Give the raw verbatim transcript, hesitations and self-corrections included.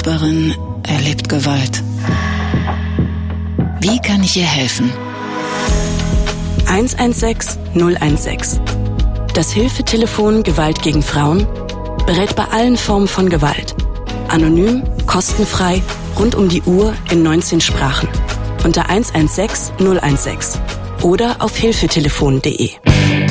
Nachbarin erlebt Gewalt. Wie kann ich ihr helfen? eins eins sechs null eins sechs. Das Hilfetelefon Gewalt gegen Frauen berät bei allen Formen von Gewalt. Anonym, kostenfrei, rund um die Uhr in neunzehn Sprachen. Unter eins eins sechs null eins sechs oder auf hilfetelefon punkt de.